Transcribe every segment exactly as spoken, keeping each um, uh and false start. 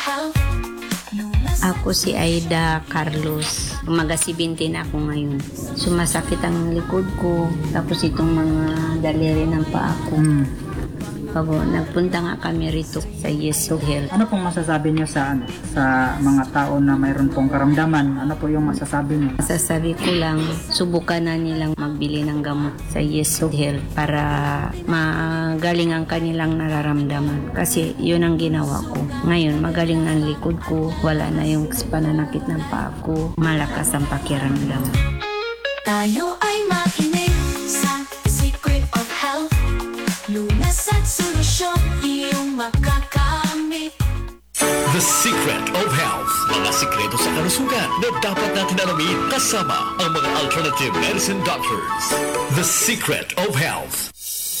Ako si Aida Carlos. Umaga seventeen na ako ngayon. Sumasakit ang likod ko. Tapos itong mga daliri ng paa ko. Hmm. Pabo, nagpunta nga kami rito sa Yes Health. Ano pong masasabi niyo sa ano, sa mga tao na mayroon pong karamdaman? Ano po yung masasabi niyo? Masasabi ko lang, subukan na nilang magbili ng gamot sa Yes Health para magaling ang kanilang nararamdaman. Kasi yun ang ginawa ko. Ngayon, magaling na ang likod ko. Wala na yung pananakit ng paa ko. Malakas ang pakiramdam. Tayo ay makinig sa Secret of Health. Lunas at solusyon iyong makakamit. The Secret of Health. Mga sikreto sa kalusugan na dapat natin alamin kasama ang mga alternative medicine doctors. The Secret of Health.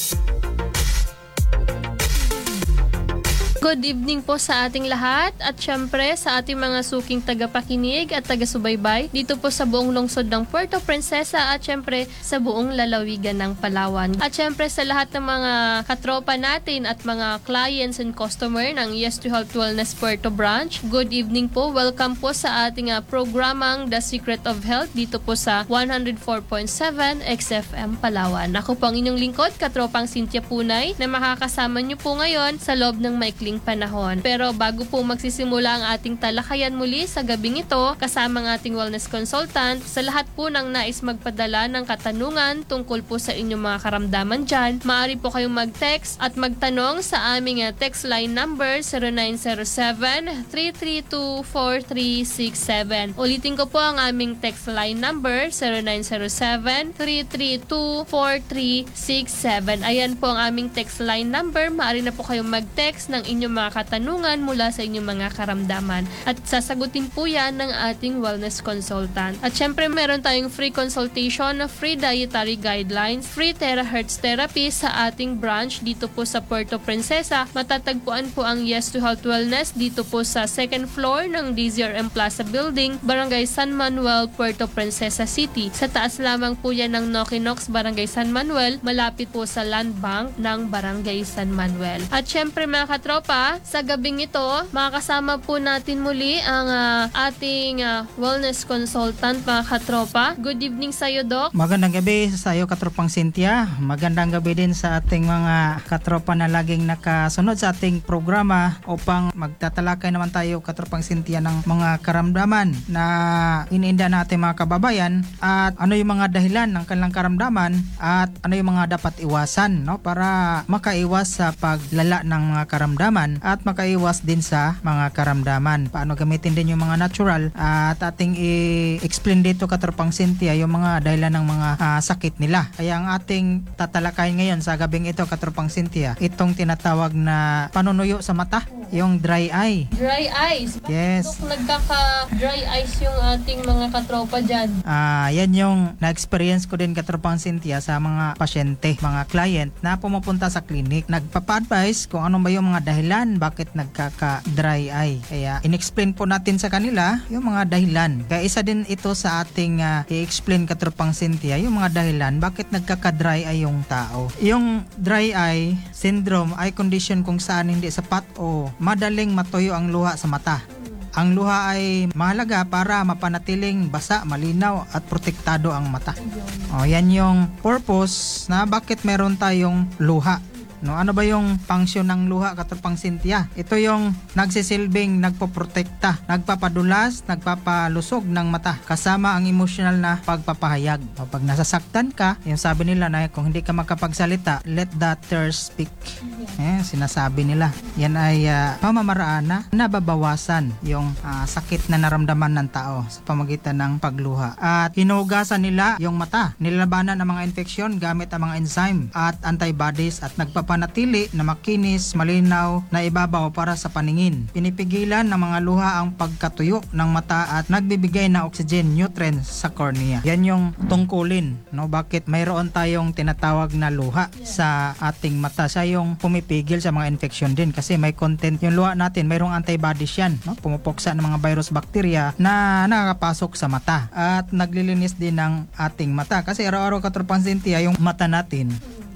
Good evening po sa ating lahat at syempre sa ating mga suking tagapakinig at taga-subaybay dito po sa buong lungsod ng Puerto Princesa at syempre sa buong lalawigan ng Palawan. At syempre sa lahat ng mga katropa natin at mga clients and customer ng Yes to Health Wellness Puerto Branch, good evening po. Welcome po sa ating uh, programang The Secret of Health dito po sa one oh four point seven X F M Palawan. Ako po ang inyong lingkod, katropang Cynthia Punay, na makakasama niyo po ngayon sa loob ng maikling panahon. Pero bago po magsisimula ang ating talakayan muli sa gabing ito, kasama ang ating wellness consultant, sa lahat po ng nais magpadala ng katanungan tungkol po sa inyong mga karamdaman dyan, maaari po kayong mag-text at magtanong sa aming uh, text line number zero nine zero seven, three three two, four three six seven. Ulitin ko po ang aming text line number zero nine zero seven, three three two, four three six seven. Ayan po ang aming text line number. Maaari na po kayong mag-text ng inyong mga katanungan mula sa inyong mga karamdaman. At sasagutin po yan ng ating wellness consultant. At syempre meron tayong free consultation, free dietary guidelines, free terahertz therapy sa ating branch dito po sa Puerto Princesa. Matatagpuan po ang Yes to Health Wellness dito po sa second floor ng D Z R M Plaza Building, Barangay San Manuel, Puerto Princesa City. Sa taas lamang po yan ng Nokinox, Barangay San Manuel, malapit po sa land bank ng Barangay San Manuel. At syempre mga katropa, sa gabing ito, makakasama po natin muli ang uh, ating uh, wellness consultant, mga katropa. Good evening sa iyo, Doc. Magandang gabi sa iyo, katropang Cynthia. Magandang gabi din sa ating mga katropa na laging nakasunod sa ating programa upang magtatalakay naman tayo, katropang Cynthia, ng mga karamdaman na iniinda natin mga kababayan at ano yung mga dahilan ng kanilang karamdaman at ano yung mga dapat iwasan, no, para makaiwas sa paglala ng mga karamdaman at makaiwas din sa mga karamdaman. Paano gamitin din yung mga natural at ating i-explain dito, katropang Cynthia, yung mga dahilan ng mga uh, sakit nila. Kaya ang ating tatalakayin ngayon sa gabing ito, katropang Cynthia, itong tinatawag na panunuyo sa mata, yung dry eye. Dry eyes? Yes. Dok, nagkaka-dry eyes yung ating mga katropa dyan. Ah, uh, yan yung na-experience ko din, katropang Cynthia, sa mga pasyente, mga client na pumupunta sa clinic. Nagpapa-advise kung ano ba yung mga dahilan bakit nagkaka-dry eye. Kaya in-explain po natin sa kanila yung mga dahilan. Kaya isa din ito sa ating uh, i-explain, katropang Cynthia, yung mga dahilan bakit nagkaka-dry eye yung tao. Yung dry eye syndrome ay condition kung saan hindi sapat o madaling matuyo ang luha sa mata. Ang luha ay mahalaga para mapanatiling basa, malinaw at protektado ang mata. O, yan yung purpose na bakit meron tayong luha. No, ano ba yung function ng luha, katropang Cynthia? Ito yung nagsisilbing nagpoprotekta, nagpapadulas, nagpapalusog ng mata kasama ang emotional na pagpapahayag. O, pag nasasaktan ka, yung sabi nila na kung hindi ka makapagsalita, let the tears speak. Eh, sinasabi nila. Yan ay uh, pamamaraan na nababawasan yung uh, sakit na naramdaman ng tao sa pamagitan ng pagluha. At hinugasan nila yung mata. Nilalabanan ang mga infeksyon gamit ang mga enzyme at antibodies at nagpapa panatili na makinis, malinaw na ibabaw para sa paningin. Pinipigilan ng mga luha ang pagkatuyo ng mata at nagbibigay ng oxygen nutrients sa cornea. Yan yung tungkulin, no? Bakit mayroon tayong tinatawag na luha sa ating mata. Siya yung pumipigil sa mga infection din kasi may content yung luha natin, mayroong antibodies yan, no? Pumupuksa ng mga virus, bacteria na nakakapasok sa mata at naglilinis din ng ating mata kasi araw-araw, katropang Cynthia, yung mata natin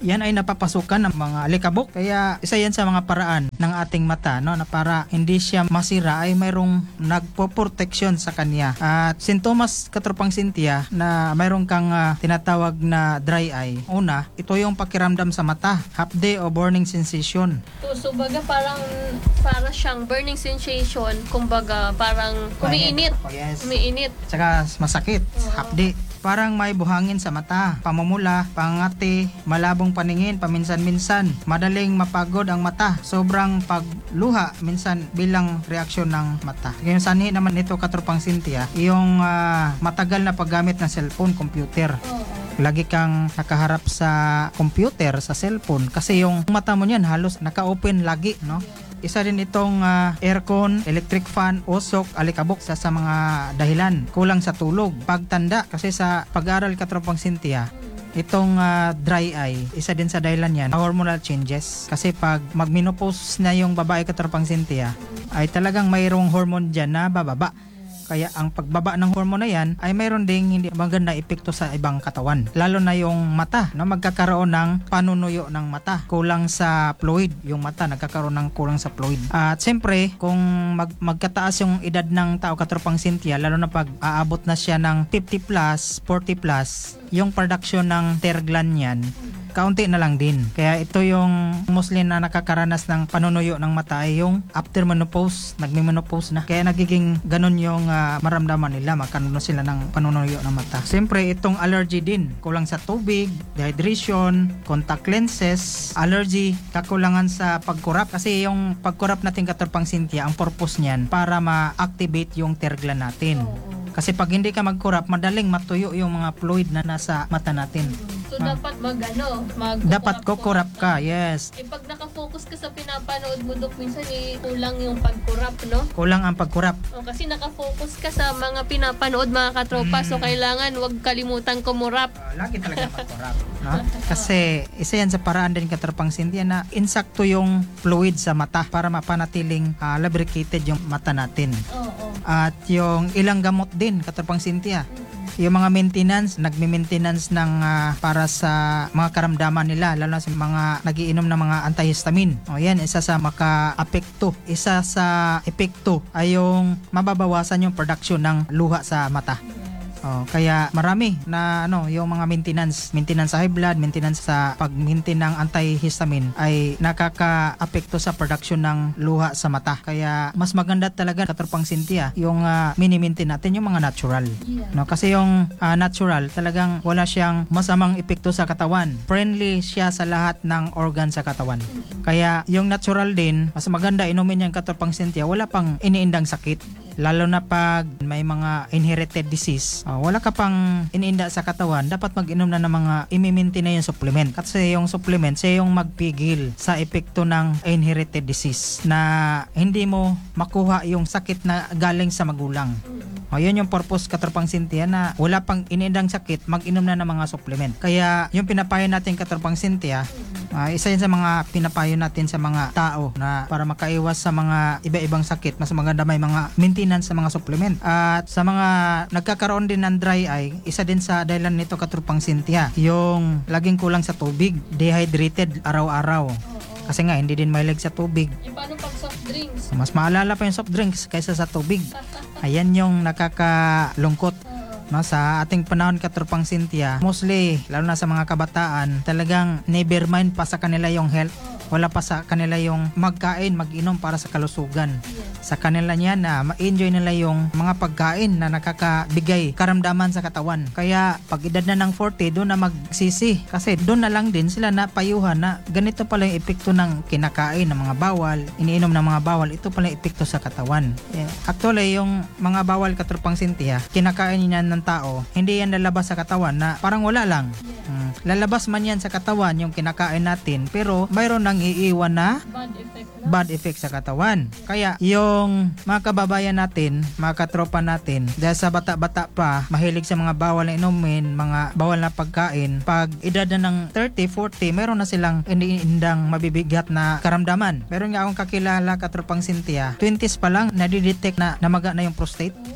yan ay napapasukan ng mga alikabok. Kaya isa yan sa mga paraan ng ating mata, no, na para hindi siya masira ay mayroong nagpo-protection sa kanya. At sintomas, katropang Cynthia, na mayroong kang ah, tinatawag na dry eye. Una, ito yung pakiramdam sa mata, half day o burning sensation. So, so baga parang para siyang burning sensation, kumbaga parang kumiinit. Oh, yes. Kumiinit. Tsaka masakit, half day. Parang may buhangin sa mata, pamumula, pangati, malabong paningin, paminsan-minsan, madaling mapagod ang mata, sobrang pagluha minsan bilang reaksyon ng mata. Yung sanhi naman ito, katropang Cynthia, yung ah, matagal na paggamit ng cellphone, computer. Lagi kang nakaharap sa computer, sa cellphone, kasi yung mata mo niyan halos naka-open lagi, no? Isa din itong ah, aircon, electric fan, usok, alikabok sa, sa mga dahilan. Kulang sa tulog, pagtanda, kasi sa pag-aral, katropang Cynthia, itong ah, dry eye, isa din sa dahilan yan, hormonal changes. Kasi pag mag-menopause na yung babae, katropang Cynthia, ay talagang mayroong hormone dyan na bababa. Kaya ang pagbaba ng hormone na yan ay mayroon ding hindi maganda epekto sa ibang katawan. Lalo na yung mata, no? Magkakaroon ng panunuyo ng mata. Kulang sa fluid yung mata, nagkakaroon ng kulang sa fluid. At siyempre, kung mag magkataas yung edad ng tao, katropang Cynthia, lalo na pag aabot na siya ng fifty plus, forty plus, yung production ng tear gland yan, kaunti na lang din. Kaya ito yung mostly na nakakaranas ng panunuyo ng mata ay yung after menopause, nagme-menopause na. Kaya nagiging ganun yung uh, maramdaman nila, magkanuno sila ng panunuyo ng mata. Siyempre, itong allergy din. Kulang sa tubig, dehydration, contact lenses, allergy, kakulangan sa pagkurap. Kasi yung pagkurap natin, katropang Cynthia, ang purpose niyan para ma-activate yung tear gland natin. Kasi pag hindi ka magkurap, madaling matuyo yung mga fluid na nasa mata natin. So, dapat mag, ano, mag Dapat kukurap ka, yes. Eh, pag nakafocus ka sa pinapanood mo, Dok, minsan eh, kulang yung pagkurap, no? Kulang ang pagkurap. O, kasi nakafocus ka sa mga pinapanood, mga katropa, so kailangan wag kalimutan kumurap. Uh, lagi talaga pagkurap, no? Kasi isa yan sa paraan din, katropang Cynthia, na insakto yung fluid sa mata para mapanatiling uh, lubricated yung mata natin. Oo. At yung ilang gamot din, katropang Cynthia, yung mga maintenance, nagme-maintenance ng ah, para sa mga karamdaman nila, lalo na sa mga nagiinom ng mga antihistamine. O yan, isa sa maka-apekto. Isa sa epekto ay yung mababawasan yung production ng luha sa mata. Oh, kaya marami na ano, yung mga maintenance, maintenance sa high blood, maintenance sa pag-maintain ng antihistamine ay nakaka-apekto sa production ng luha sa mata. Kaya mas maganda talaga, katropang Cynthia, yung uh, mini-maintain natin yung mga natural. No, kasi yung uh, natural talagang wala siyang masamang epekto sa katawan. Friendly siya sa lahat ng organ sa katawan. Kaya yung natural din, mas maganda inumin yung, katropang Cynthia, wala pang iniindang sakit. Lalo na pag may mga inherited disease, uh, wala ka pang iniinda sa katawan, dapat mag-inom na ng mga imiminti na yung supplement. Kasi yung supplement, siya yung magpigil sa epekto ng inherited disease na hindi mo makuha yung sakit na galing sa magulang. O, yun yung purpose, katropang Cynthia, na wala pang iniindang sakit, mag-inom na ng mga supplement. Kaya yung pinapayo natin, katropang Cynthia, uh, isa yun sa mga pinapayo natin sa mga tao na para makaiwas sa mga iba-ibang sakit, mas maganda may mga maintenance sa mga supplement. At sa mga nagkakaroon din ng dry eye, isa din sa dahilan nito, katropang Cynthia, yung laging kulang sa tubig, dehydrated araw-araw. Kasi nga, hindi din mahilig sa tubig. E, paano pag soft drinks? Mas maalala pa yung soft drinks kaysa sa tubig. Ayan yung nakakalungkot. No, sa ating panahon, katropang Cynthia, mostly, lalo na sa mga kabataan, talagang never mind pa sa kanila yung health. Wala pa sa kanila yung magkain, mag-inom para sa kalusugan. Sa kanila niya na ma-enjoy nila yung mga pagkain na nakakabigay karamdaman sa katawan. Kaya pag edad na ng forty, doon na magsisi. Kasi doon na lang din sila napayuhan na ganito pala yung epekto ng kinakain ng mga bawal, iniinom ng mga bawal, ito pala yung epekto sa katawan. Yeah. Actually, yung mga bawal, katropang Cynthia, kinakain niya ng tao, hindi yan lalabas sa katawan na parang wala lang. Hmm. Lalabas man yan sa katawan yung kinakain natin, pero mayroon nang iiwan na Bad effect, no? bad effect sa katawan. Kaya yung mga kababayan natin, mga katropa natin, dahil sa bata-bata pa, mahilig sa mga bawal na inumin, mga bawal na pagkain, pag edad na ng thirty, forty, meron na silang iniindang mabibigat na karamdaman. Meron nga akong kakilala, katropang Cynthia, twenties pa lang, nadidetect na namaga na yung prostate.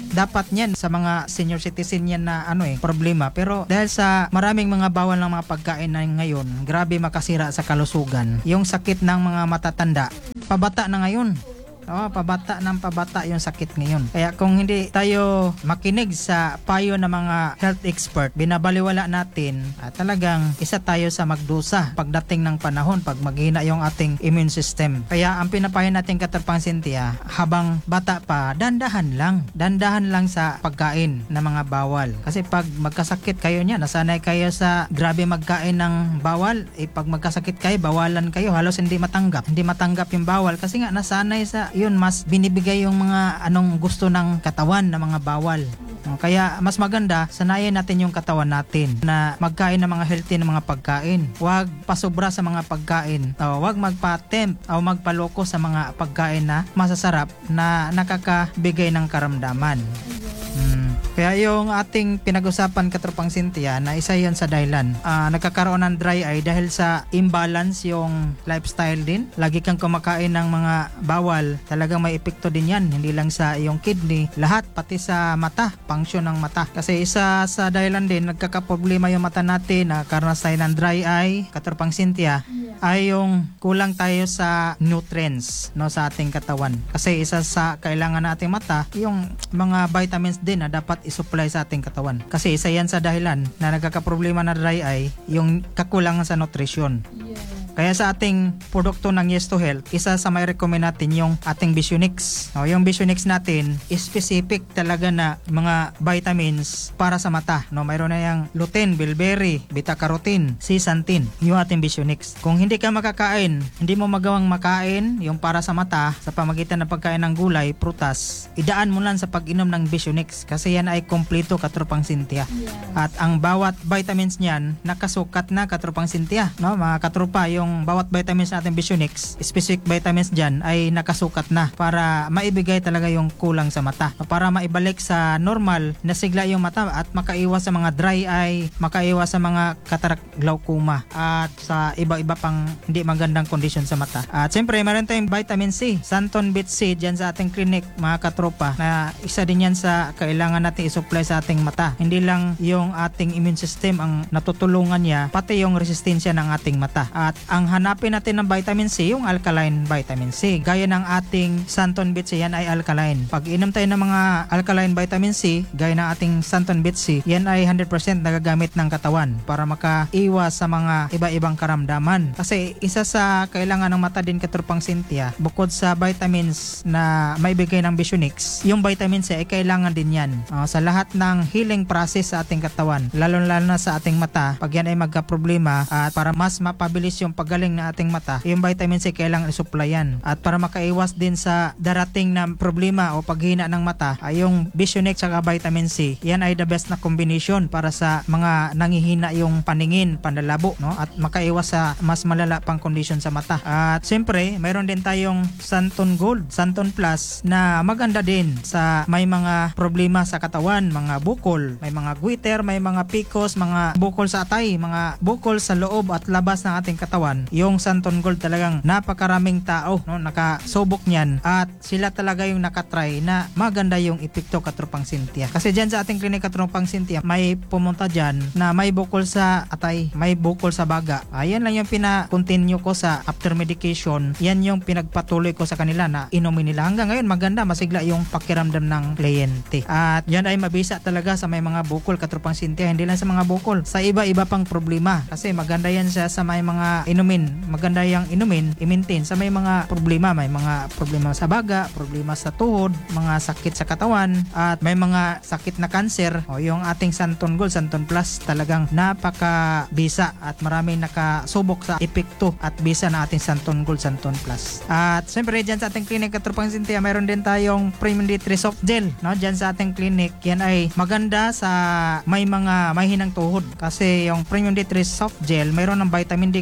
dapat niyan sa mga senior citizen yan na ano eh, problema. Pero dahil sa maraming mga bawal ng mga pagkain na ngayon, grabe makasira sa kalusugan. Yung sakit ng mga matatanda, pabata na ngayon. Oh, pabata ng pabata yung sakit ngayon. Kaya kung hindi tayo makinig sa payo ng mga health expert, binabaliwala natin, at talagang isa tayo sa magdusa pagdating ng panahon pag maghina yung ating immune system. Kaya ang pinapayo natin Katarpang Cynthia, habang bata pa, dandahan lang. Dandahan lang sa pagkain ng mga bawal. Kasi pag magkasakit kayo niya, nasanay kayo sa grabe magkain ng bawal, eh pag magkasakit kayo, bawalan kayo, halos hindi matanggap. Hindi matanggap yung bawal kasi nga nasanay sa yun, mas binibigay yung mga anong gusto ng katawan ng mga bawal. Kaya mas maganda, sanayin natin yung katawan natin na magkain ng mga healthy ng mga pagkain. Huwag pasobra sa mga pagkain. O, huwag magpa-tempt o magpaloko sa mga pagkain na masasarap na nakakabigay ng karamdaman. Hmm. Kaya yung ating pinag-usapan Katarpang Cynthia na isa yan sa dahilan. Uh, nagkakaroon ng dry eye dahil sa imbalance yung lifestyle din. Lagi kang kumakain ng mga bawal, talagang may epekto din yan. Hindi lang sa iyong kidney, lahat pati sa mata, function ng mata. Kasi isa sa dahilan din, nagkakaproblema yung mata natin na karnas tayo ng dry eye, Katarpang Cynthia, ay yung kulang tayo sa nutrients no sa ating katawan. Kasi isa sa kailangan ng ating mata, yung mga vitamins din na dapat i-supply sa ating katawan. Kasi isa yan sa dahilan na nagkakaproblema na dry eye, yung kakulangan sa nutrition. Kaya sa ating produkto ng Yes to Health, isa sa may recommend natin yung ating Visionix. O, yung Visionix natin, specific talaga na mga vitamins para sa mata. No, mayroon na yung lutein, bilberry, beta-carotene, zeaxanthin, yung ating Visionix. Kung hindi ka makakain, hindi mo magawang makain yung para sa mata sa pamagitan ng pagkain ng gulay, prutas, idaan mo lang sa pag-inom ng Visionix kasi yan ay kompleto Katarpang Cynthia. At ang bawat vitamins niyan nakasukat na Katarpang Cynthia. No, mga katrupa, yung bawat vitamins natin Visionix, specific vitamins dyan ay nakasukat na para maibigay talaga yung kulang sa mata. Para maibalik sa normal na sigla yung mata at makaiwas sa mga dry eye, makaiwas sa mga cataract, glaucoma at sa iba-iba pang hindi magandang kondisyon sa mata. At siyempre, meron tayong vitamin C, Santon Beet Seed dyan sa ating clinic mga katropa na isa din yan sa kailangan natin isupply sa ating mata. Hindi lang yung ating immune system ang natutulungan niya, pati yung resistensya ng ating mata. At ang hanapin natin ng vitamin C, yung alkaline vitamin C. Gaya ng ating Santon Beet C, yan ay alkaline. Pag inom tayo ng mga alkaline vitamin C, gaya ng ating Santon Beet C, yan ay one hundred percent nagagamit ng katawan para makaiwas sa mga iba-ibang karamdaman. Kasi isa sa kailangan ng mata din Katarpang Cynthia, bukod sa vitamins na may bigay ng Visionix, yung vitamin C ay kailangan din yan uh, sa lahat ng healing process sa ating katawan. Lalo-lalo na sa ating mata, pag yan ay magka-problema at para mas mapabilis yung paggaling ng ating mata, yung vitamin C kailangan i-supplyan. At para makaiwas din sa darating na problema o paghina ng mata, ay yung Visionix at vitamin C, yan ay the best na combination para sa mga nangihina yung paningin, panlalabo, no? At makaiwas sa mas malala pang kondisyon sa mata. At siyempre, mayroon din tayong Santon Gold, Santon Plus na maganda din sa may mga problema sa katawan, mga bukol, may mga goiter, may mga P C O S, mga bukol sa atay, mga bukol sa loob at labas ng ating katawan. Yung Santon Gold talagang napakaraming tao no nakasubok niyan at sila talaga yung nakatry na maganda yung epekto Katarpang Cynthia. Kasi diyan sa ating klinik Katarpang Cynthia, may pumunta diyan na may bukol sa atay, may bukol sa baga. Ayan lang yung pina-continue ko sa after medication. Yan yung pinagpatuloy ko sa kanila na inumin nila. Hanggang ngayon maganda, masigla yung pakiramdam ng kliyente. At yan ay mabisa talaga sa may mga bukol Katarpang Cynthia, hindi lang sa mga bukol, sa iba-iba pang problema. Kasi maganda yan siya sa may mga inumin, maganda yung inumin, i-maintain sa may mga problema, may mga problema sa baga, problema sa tuhod, mga sakit sa katawan, at may mga sakit na cancer. O yung ating Santon Gold, Santon Plus, talagang napaka-bisa at maraming nakasubok sa epekto at bisa na ating Santon Gold, Santon Plus. At siyempre dyan sa ating clinic Katarpang Cynthia, mayroon din tayong Premium D three Soft Gel, no? Dyan sa ating clinic, yan ay maganda sa may mga may hinang tuhod kasi yung Premium D three Soft Gel, mayroon ng vitamin D Katarpang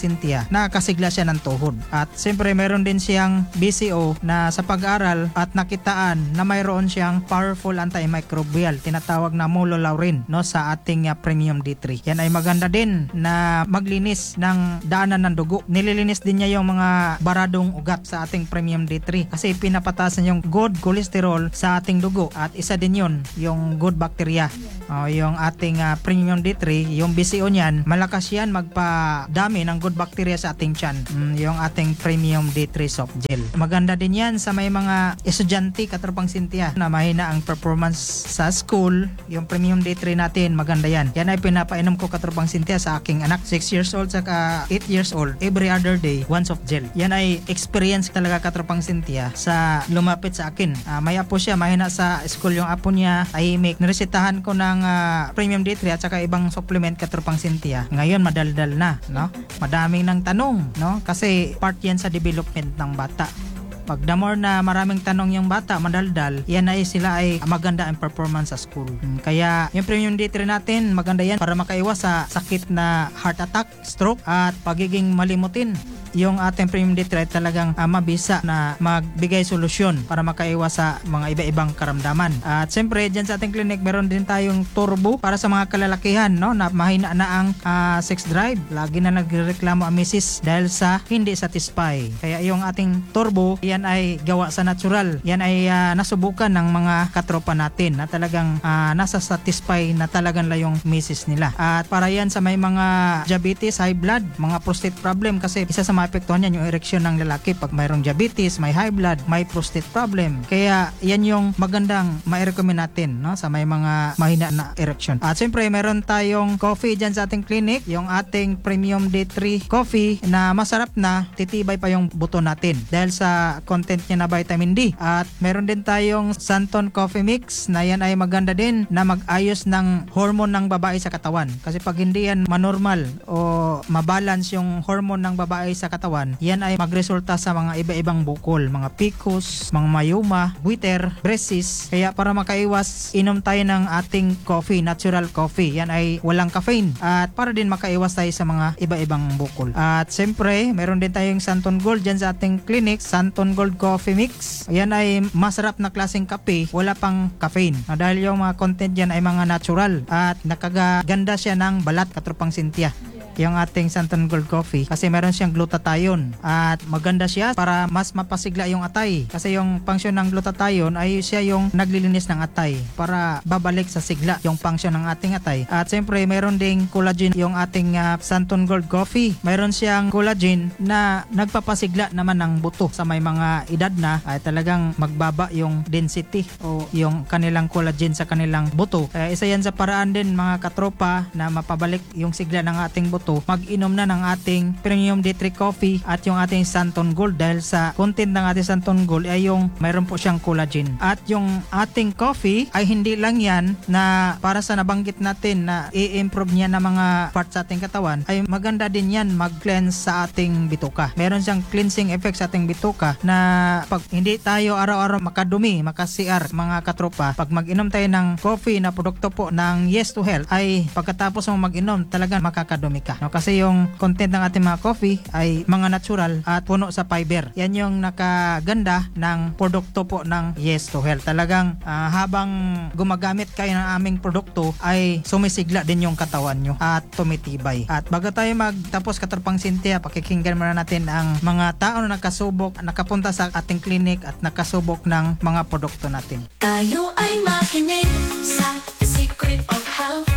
Cynthia, nakasigla siya ng tuhod. At siyempre meron din siyang B C O na sa pag-aral at nakitaan na mayroon siyang powerful antimicrobial, tinatawag na mololaurin, no, sa ating uh, Premium D three. Yan ay maganda din na maglinis ng daanan ng dugo. Nililinis din niya yung mga baradong ugat sa ating Premium D three kasi pinapatasan yung good cholesterol sa ating dugo at isa din yun yung good bacteria. Uh, yung ating uh, Premium D three, yung B C O niyan, malakas yan magpadami ng good bacteria sa ating tiyan. Mm, yung ating Premium D three soft gel. Maganda din yan sa may mga estudyante, katropang Cynthia, na mahina ang performance sa school. Yung Premium D three natin, maganda yan. Yan ay pinapainom ko, katropang Cynthia, sa aking anak, six years old saka eight years old. Every other day, one soft gel. Yan ay experience talaga, katropang Cynthia, sa lumapit sa akin. Uh, may apo siya, mahina sa school yung apo niya, tahimik. Niresitahan ko ng uh, Premium D three at saka ibang supplement, katropang Cynthia. Ngayon madaldal na, no? Madaming ng tanong, no? Kasi part yan sa development ng bata. Pag the more na maraming tanong yung bata, madaldal, yan ay sila ay maganda ang performance sa school. Kaya yung Premium D three natin, maganda yan para makaiwas sa sakit na heart attack, stroke, at pagiging malimutin. Yung ating Premium D three talagang uh, mabisa na magbigay solusyon para makaiwas sa mga iba-ibang karamdaman. At siyempre, dyan sa ating clinic, meron din tayong turbo para sa mga kalalakihan, no, na mahina na ang uh, sex drive. Lagi na nagreklamo ang misis dahil sa hindi satisfy. Kaya yung ating turbo, yan ay gawa sa natural. Yan ay uh, nasubukan ng mga katropa natin na talagang uh, nasa satisfy na talagang la yung misis nila. At para yan sa may mga diabetes, high blood, mga prostate problem, kasi isa sa maapektuhan yan yung ereksyon ng lalaki pag mayroong diabetes, may high blood, may prostate problem. Kaya yan yung magandang ma-recommend natin, no, sa may mga mahina na ereksyon. At siyempre meron tayong coffee dyan sa ating clinic, yung ating Premium D three coffee na masarap na, titibay pa yung buto natin dahil sa content niya na vitamin D. At meron din tayong Santon Coffee Mix na yan ay maganda din na mag-ayos ng hormone ng babae sa katawan. Kasi pag hindi yan manormal o mabalance yung hormone ng babae sa katawan, yan ay magresulta sa mga iba-ibang bukol, mga P C O S, mga mayoma, goiter, breast cyst. Kaya para makaiwas, inom tayo ng ating coffee, natural coffee. Yan ay walang caffeine at para din makaiwas tayo sa mga iba-ibang bukol. At siyempre, meron din tayong Santon Gold dyan sa ating clinic, Santon Gold Coffee Mix. Yan ay masarap na klaseng kape, wala pang caffeine. Na dahil yung mga content dyan ay mga natural at nakaganda siya ng balat, katropang Cynthia, yung ating Santon Gold Coffee, kasi meron siyang glutathione at maganda siya para mas mapasigla yung atay, kasi yung function ng glutathione ay siya yung naglilinis ng atay para babalik sa sigla yung function ng ating atay. At siyempre meron ding collagen yung ating uh, Santon Gold Coffee. Meron siyang collagen na nagpapasigla naman ng buto sa may mga edad na ay talagang magbaba yung density o yung kanilang collagen sa kanilang buto. Kaya isa yan sa paraan din, mga katropa, na mapabalik yung sigla ng ating buto. Mag-inom na ng ating Premium D three coffee at yung ating Santon Gold, dahil sa content ng ating Santon Gold ay yung mayroon po siyang collagen. At yung ating coffee ay hindi lang yan na para sa nabanggit natin na i-improve niya na mga parts sa ating katawan, ay maganda din yan mag-cleanse sa ating bituka. Meron siyang cleansing effect sa ating bituka na pag hindi tayo araw-araw makadumi, maka-C R, mga katropa, pag mag-inom tayo ng coffee na produkto po ng Yes to Health, ay pagkatapos mo mag-inom talagang makakadumi ka. No, kasi yung content ng ating mga coffee ay mga natural at puno sa fiber. Yan yung nakaganda ng produkto po ng Yes to Health. Talagang uh, habang gumagamit kayo ng aming produkto ay sumisigla din yung katawan nyo at tumitibay. At bago tayo magtapos, katropang Cynthia, pakikinggan muna natin ang mga tao na nakasubok, nakapunta sa ating clinic at nakasubok ng mga produkto natin. Tayo ay makinig sa The Secret of Health.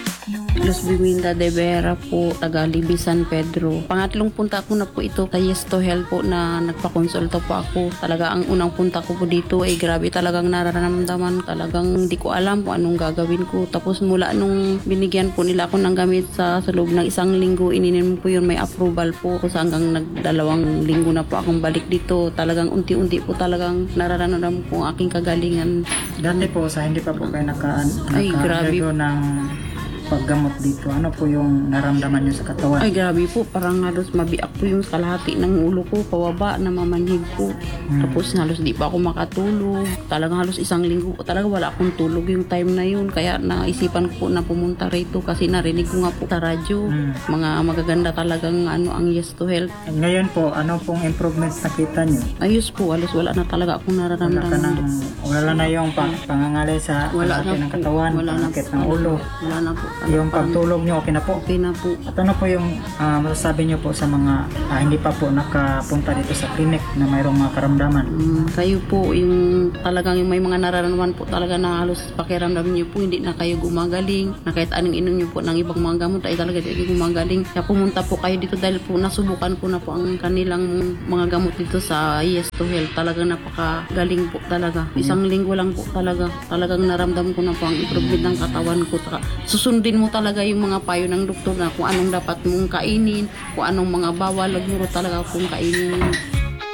Luz Biminda de Vera po, taga Libby, San Pedro. Pangatlong punta ko na po ito sa Yes to Health po na nagpakonsulta po ako. Talaga ang unang punta ko po dito ay grabe talagang nararamdaman. Talagang hindi ko alam kung anong gagawin ko. Tapos mula nung binigyan po nila ako ng gamit sa, sa loob ng isang linggo, ininim po yun, may approval po. Kasi hanggang nagdalawang linggo na po akong balik dito. Talagang unti-unti po talagang nararamdaman po ang aking kagalingan. Dati po, sa hindi pa po kayo naka, Ay, grabe. ng paggamot dito, ano po yung naramdaman nyo sa katawan? Ay, grabe po. Parang halos mabiak po yung kalahati ng ulo ko, pawaba, namamanhid po. Tapos halos di pa ako makatulog. Talagang halos isang linggo, talaga wala akong tulog yung time na yun. Kaya naisipan ko po na pumunta rito kasi narinig ko nga po sa radyo. Mm. Mga magaganda talagang ano ang Yes to Health. Ngayon po, ano pong improvements nakita nyo? Ayos po, halos wala na talaga akong Wala ka nararamdaman. nang, wala na yung pang, pangangalay sa Wala sakit na ng po. katawan, Wala na sakit po. ng ulo. Wala na po. Yung pagtulog nyo, okay na po. Okay na po. At ano po yung ah, masasabi nyo po sa mga ah, hindi pa po nakapunta dito sa clinic na mayroong mga karamdaman? Mm, kayo po, yung talagang yung may mga nararamdaman po talaga na halos pakiramdam niyo po, hindi na kayo gumagaling. Na kahit anong inom niyo po ng ibang mga gamot ay talaga hindi kayo gumagaling. Kaya pumunta po kayo dito dahil po nasubukan ko na po ang kanilang mga gamot dito sa Yes to Health. Talagang napakagaling po talaga. Isang linggo lang po talaga. Talagang naramdam ko na po ang improvement ng katawan ko. Taka, susundin mo talaga yung mga payo ng doktor na kung anong dapat mong kainin, kung anong mga bawal, laguro talaga kung kainin.